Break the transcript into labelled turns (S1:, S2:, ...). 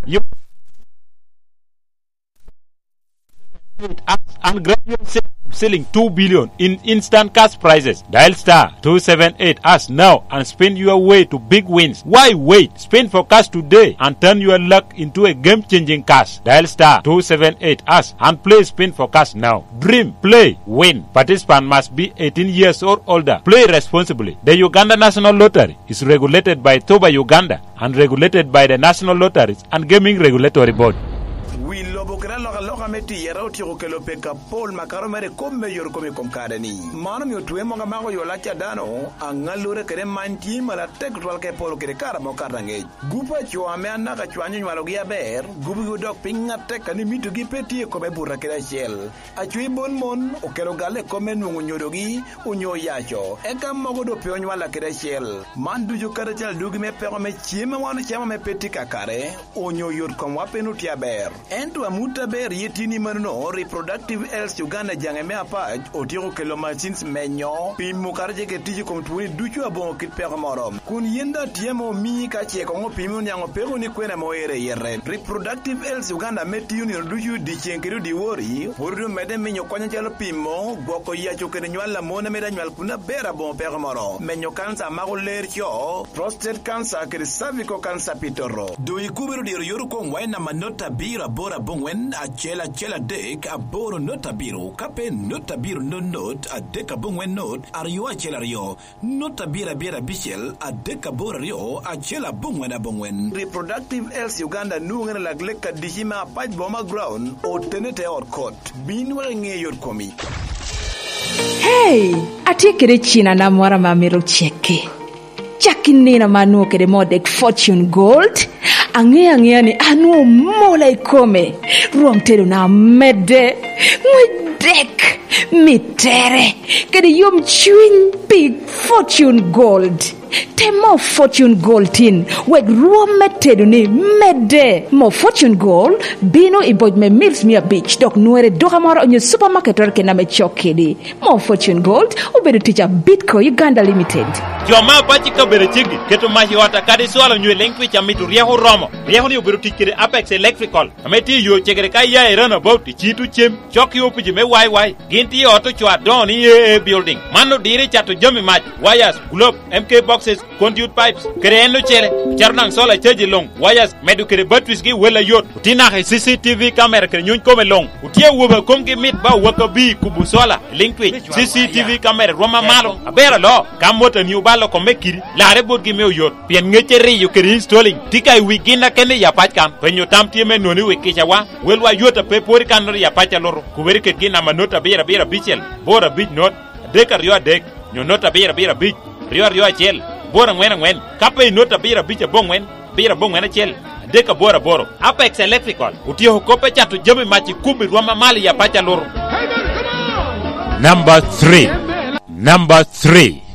S1: You and gradual selling 2 billion in instant cash prizes. Dial star 278 us now and spin your way to big wins. Why wait? Spin for cash today and turn your luck into a game-changing cash. Dial star 278 us and play spin for cash now. Dream, play, win. Participant must be 18 years or older. Play responsibly. The Uganda National Lottery is regulated by Toba Uganda and regulated by the National Lotteries and Gaming Regulatory Board.
S2: We lobo kera loka meti yera utiko kelo peka Paul makaro mere komme yor komme kom kadani. Mano mi otwe monga mako yo lacha dano angalure kere manti mala tek twal ke Paul kere kara mo karange. Gupa chwa me anaka chwanyo nywalo gi aber, gubu yudok pinga tek ani mitu gi peti komme burra kera shell. Achwi bon mon okelo gale komme nungu nyodogi unyo yacho. Eka mogo do pe onywala kera shell. Mandu ju kara chal dugi me pe me chiema wana chama me peti kakare unyo yor kom wapenu tiaber. Ento amuta ber yetini marno reproductive health Uganda jangeme apaj otiro kelo machines menyo pimu karje ke tiji kom tuwe duchu abon kit per morom kun yenda tiemo mi ka che ko pimu nyango pego ni kwena moere yere reproductive health Uganda meti uni duchu di chenkeru di wori horu mede menyo kwanya chalo pimo goko yacho ke nywala mona meda nywal kuna bera bon per morom menyo cancer mago ler cho prostate cancer ke cervical cancer pitoro do ikubero di yoru ko waina manota bira bora bongwen a chela dek a boro nota biro kape nota biro not a deka bongwen not a rio a chela rio nota bira bichel a deka bora rio a chela bongwen a bongwen. Reproductive health Uganda nungena lagleka dishima paj boma ground o tenete or court binwa nge yor komi.
S3: Hey, atikere china na mwara mamiro cheke chakinina manu kere modek fortune gold ange ni anu mola ikome ruamtelo na mede mwedek mitere kere yom chwin big fortune gold Temo fortune gold tin weg ruamtedo ni mede mo fortune gold bino iboj me mills mia beach dok nuere dohamara onye supermarket orke na me chokedi mo fortune gold obedo teacher Bitco Uganda Limited.
S1: Joma bachi ka bere chigi keto mahi wata kadi swala nywe lenkwi cha mitu rieho romo rieho ni obedo tikire Apex Electrical ameti yo chegere kai ya erana about chitu chem choki opiji me wai ginti auto chwa doni building mano dire chato jami match wires globe MK boxes conduit pipes kereno chere charnang sola cheji long wires medu kere batteries gi wela yot utina he CCTV camera kere nyun kome long utie woba komgi mit ba waka bi kubu sola linkwi CCTV camera roma malo abera lo kamota ni ubalo komekiri la rebot gi me yot pien ngecheri yo kere installing tikai wigina kene ya pachkan penyo tamtie me noni wikisha wa welwa yota pepori kanor ya pacha loro kuberi ke gina manota bera bichel bora bich not deka rio dek nyonota bera bich rio achel bora ngwen kape nota bira bicha bongwen achel deka boro Apex Electrical utio hokope chatu jami machi kumbi rwama mali ya pacha loro. Number 3